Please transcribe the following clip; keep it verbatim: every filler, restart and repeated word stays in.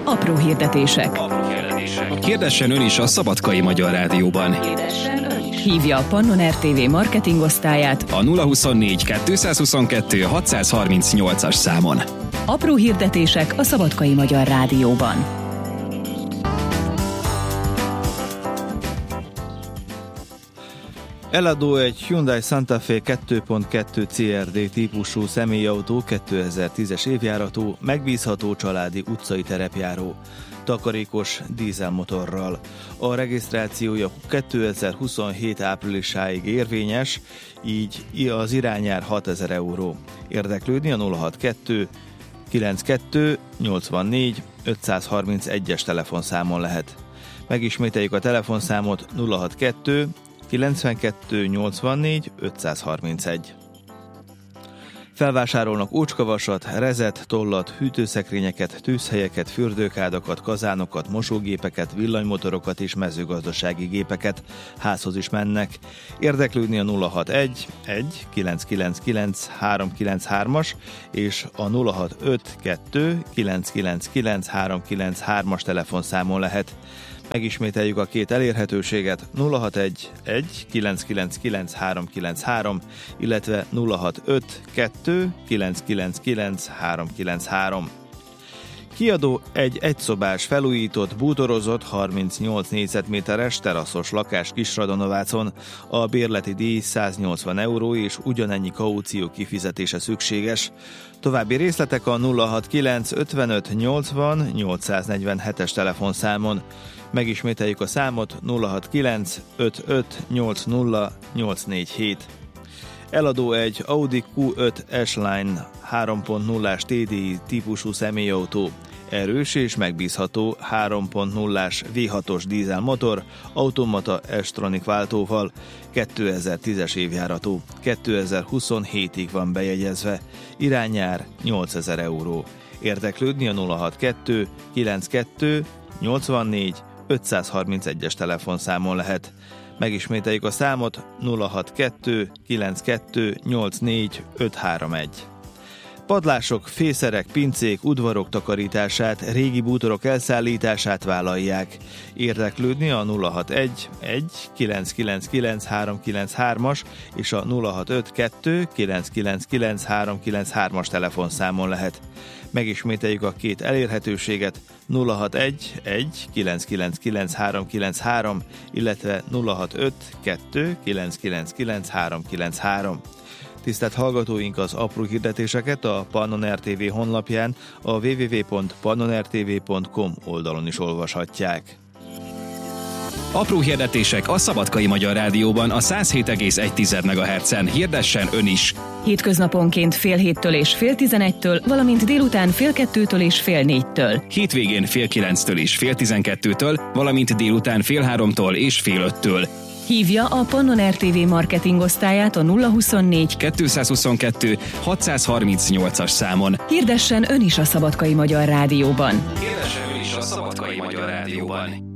Apró hirdetések. Apró hirdetések. Hirdessen ön is a Szabadkai Magyar Rádióban. Hívja a Pannon er té vé marketingosztályát A nulla huszonnégy kettőszázhuszonkettő hatszázharmincnyolcas számon. Apró hirdetések a Szabadkai Magyar Rádióban. Eladó egy Hyundai Santa Fe kettő pont kettő cé er dé típusú személyautó, kétezer-tízes évjáratú, megbízható családi utcai terepjáró, takarékos dízelmotorral. A regisztrációja kétezer-huszonhét áprilisáig érvényes, így az irányár hatezer euró. Érdeklődni a nulla hatvankettő kilencvenkettő nyolcvannégy ötszázharmincegyes telefonszámon lehet. Megismételjük a telefonszámot: nulla hatvankettő kilencvenkettő nyolcvannégy ötszázharmincegy. Felvásárolnak ócskavasat, rezet, tollat, hűtőszekrényeket, tűzhelyeket, fürdőkádakat, kazánokat, mosógépeket, villanymotorokat és mezőgazdasági gépeket. Házhoz is mennek. Érdeklődni a nulla hatvanegy kilencszázkilencvenkilenc háromszázkilencvenhármas és a nulla hatvanöt kilencszázkilencvenkilenc háromszázkilencvenhármas telefonszámon lehet. Megismételjük a két elérhetőséget: nulla hatvanegy kilencszázkilencvenkilenc háromszázkilencvenhárom, illetve nulla hatvanöt kilencszázkilencvenkilenc háromszázkilencvenhárom. Kiadó egy egyszobás felújított, bútorozott, harmincnyolc négyzetméteres teraszos lakás Kisradanovácon. A bérleti díj száznyolcvan euró és ugyanennyi kaució kifizetése szükséges. További részletek a nulla hatvankilenc ötvenöt nyolcvan nyolcszáznegyvenhetes telefonszámon. Megismételjük a számot: nulla hatvankilenc ötvenöt nyolcvan nyolcszáznegyvenhét. Eladó egy Audi kú öt S-Line három pont nullás té dé i típusú személyautó, erős és megbízható három pont nullás vé hatos dízelmotor, automata S-Tronic váltóval, kétezer-tízes évjáratú, kétezer-huszonhétig van bejegyezve, irányár nyolcezer euró. Érdeklődni a nulla hatvankettő kilencvenkettő nyolcvannégy ötszázharmincegyes telefonszámon lehet. Megismételjük a számot: nulla hatvankettő kilencvenkettő nyolcvannégy ötszázharmincegy. Padlások, fészerek, pincék, udvarok takarítását, régi bútorok elszállítását vállalják. Érdeklődni a nulla hatvanegy kilencszázkilencvenkilenc háromszázkilencvenhármas és a nulla hatvanöt kilencszázkilencvenkilenc háromszázkilencvenhármas telefonszámon lehet. Megismételjük a két elérhetőséget: nulla hatvanegy kilencszázkilencvenkilenc háromszázkilencvenhárom, illetve nulla hatvanöt kilencszázkilencvenkilenc háromszázkilencvenhárom. Tisztelt hallgatóink, az apró hirdetéseket a Pannon er té vé honlapján, a double-u double-u double-u pont pannon er té vé pont com oldalon is olvashatják. Apró hirdetések a Szabadkai Magyar Rádióban a száz hét egész egy megahertzen. Hirdessen ön is! Hétköznaponként fél héttől és fél tizenegytől, valamint délután fél kettőtől és fél négytől. Hétvégén fél kilenctől és fél tizenkettőtől, valamint délután fél háromtól és fél öttől. Hívja a Pannon er té vé marketingosztályát a nulla huszonnégy kettőszázhuszonkettő hatszázharmincnyolcas számon. Hirdessen ön is a Szabadkai Magyar Rádióban. Hirdessen ön is a Szabadkai Magyar Rádióban.